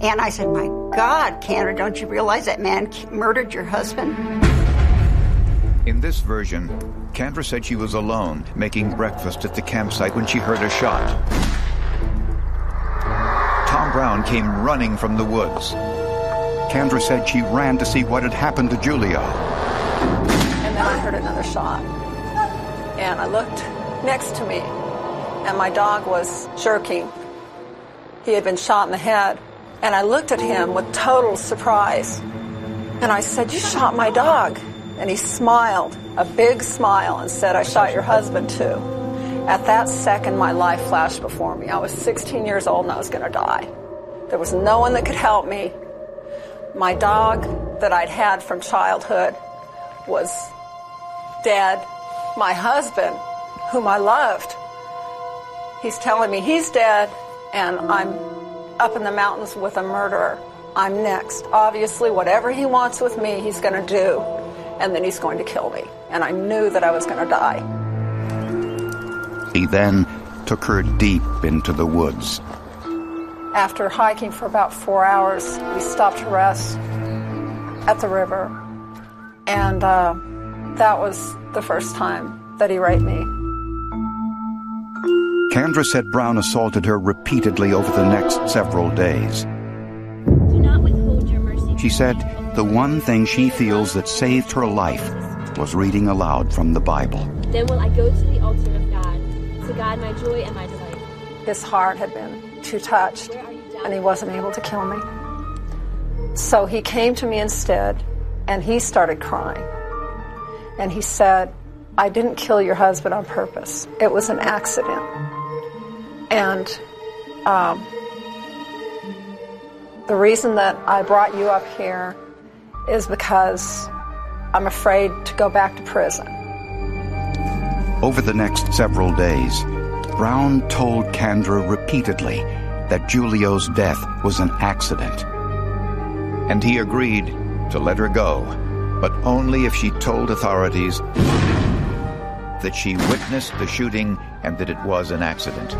And I said, my God, Kendra, don't you realize that man murdered your husband? In this version, Kendra said she was alone making breakfast at the campsite when she heard a shot. Tom Brown came running from the woods. Kendra said she ran to see what had happened to Julio. And then I heard another shot. And I looked next to me, and my dog was jerking. He had been shot in the head. And I looked at him with total surprise. And I said, "You shot my dog." And he smiled, a big smile, and said, "I shot your husband too." At that second, my life flashed before me. I was 16 years old and I was going to die. There was no one that could help me. My dog that I'd had from childhood was dead. My husband, whom I loved, he's telling me he's dead, and I'm up in the mountains with a murderer. I'm next. Obviously, whatever he wants with me, he's going to do, and then he's going to kill me. And I knew that I was going to die. He then took her deep into the woods. After hiking for about 4 hours, we stopped to rest at the river. And that was the first time that he raped me. Kendra said Brown assaulted her repeatedly over the next several days. Do not withhold your mercy. She said the one thing she feels that saved her life was reading aloud from the Bible. Then will I go to the altar of God, to God my joy and my delight. His heart had been too touched, and he wasn't able to kill me. So he came to me instead, and he started crying. And he said, "I didn't kill your husband on purpose. It was an accident. And the reason that I brought you up here is because I'm afraid to go back to prison." Over the next several days, Brown told Kendra repeatedly that Julio's death was an accident. And he agreed to let her go, but only if she told authorities that she witnessed the shooting and that it was an accident.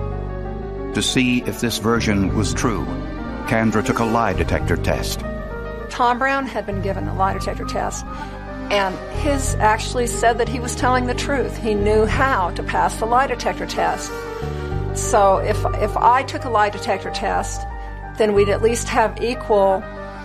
To see if this version was true, Kendra took a lie detector test. Tom Brown had been given a lie detector test, and his actually said that he was telling the truth. He knew how to pass the lie detector test. So if I took a lie detector test, then we'd at least have equal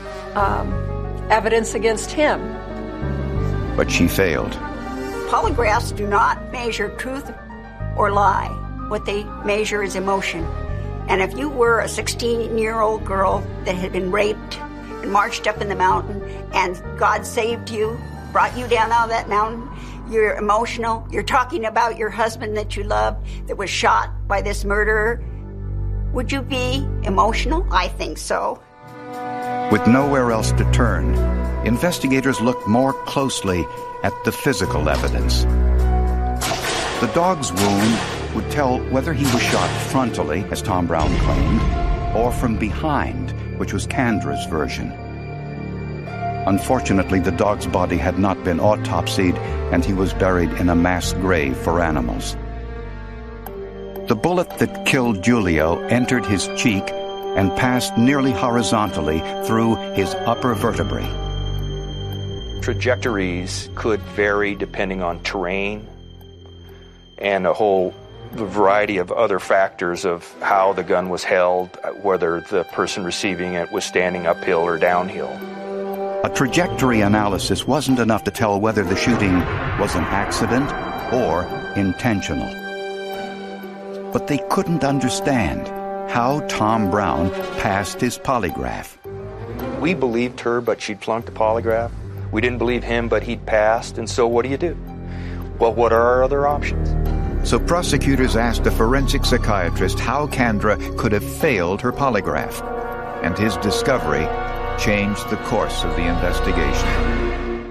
evidence against him. But she failed. Polygraphs do not measure truth or lie. What they measure is emotion. And if you were a 16-year-old girl that had been raped and marched up in the mountain, and God saved you, brought you down out of that mountain, you're emotional, you're talking about your husband that you loved that was shot by this murderer, would you be emotional? I think so. With nowhere else to turn, investigators looked more closely at the physical evidence. The dog's wound would tell whether he was shot frontally, as Tom Brown claimed, or from behind, which was Kendra's version. Unfortunately, the dog's body had not been autopsied, and he was buried in a mass grave for animals. The bullet that killed Julio entered his cheek and passed nearly horizontally through his upper vertebrae. Trajectories could vary depending on terrain and a whole variety of other factors of how the gun was held, whether the person receiving it was standing uphill or downhill. A trajectory analysis wasn't enough to tell whether the shooting was an accident or intentional. But they couldn't understand how Tom Brown passed his polygraph. We believed her, but she'd flunked the polygraph. We didn't believe him, but he'd passed, and so what do? Well, what are our other options? So prosecutors asked a forensic psychiatrist how Kendra could have failed her polygraph, and his discovery changed the course of the investigation.